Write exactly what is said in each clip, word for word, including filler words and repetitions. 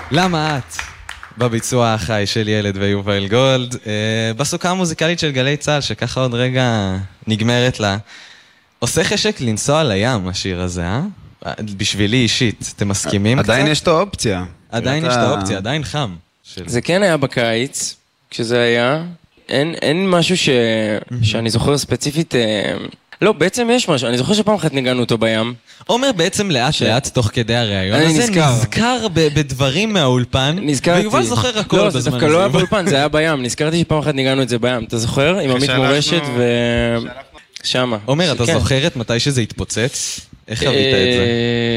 למה את? בביצוע החי של ילד ויובל גולד, בסוכה המוזיקלית של גלי צהל, שככה עוד רגע נגמרת לה. עושה חשק לנסוע לים, השיר הזה, אה? בשבילי אישית, אתם מסכימים קצת? עדיין יש את האופציה. עדיין יש את האופציה, עדיין חם. זה כן היה בקיץ, כשזה היה. אין משהו שאני זוכר ספציפית... לא, בעצם יש משהו, אני זוכר שפעם אחת ניגענו אותו בים. עומר בעצם לאט לאט תוך כדי הרעיון הזה נזכר בדברים מהאולפן, ויובל זוכר הכל בזמן הזה. לא, זה דווקא לא היה באולפן, זה היה בים, נזכרתי שפעם אחת ניגענו את זה בים, אתה זוכר? עם עמית מורשת ו... שמה. עומר, אתה זוכרת מתי שזה התפוצץ? איך חווית את זה?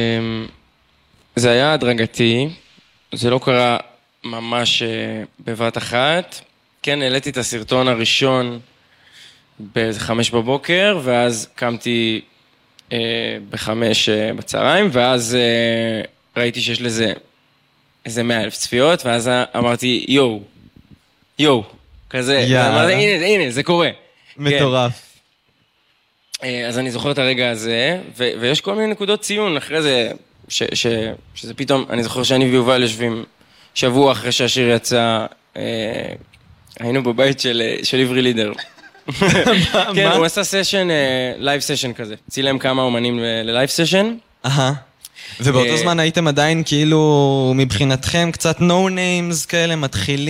זה היה הדרגתי, זה לא קרה ממש בבת אחת. כן, העליתי את הסרטון הראשון באיזה חמש בבוקר, ואז קמתי אה, בחמש אה, בצהריים, ואז אה, ראיתי שיש לזה איזה מאה אלף צפיות, ואז אמרתי, יו, יו, כזה, אמרתי, הנה, הנה, זה קורה. מטורף. כן. אה, אז אני זוכר את הרגע הזה, ו- ויש כל מיני נקודות ציון אחרי זה, ש- ש- שזה פתאום, אני זוכר שאני ויובל יושבים שבוע אחרי שהשיר יצא, אה, היינו בבית של, של עברי לידר. כן, הוא עשה סשן, לייב סשן כזה. צילם כמה אומנים ללייב סשן. אהה. ובאותו זמן הייתם עדיין כאילו מבחינתכם קצת no names כאלה מתחילים.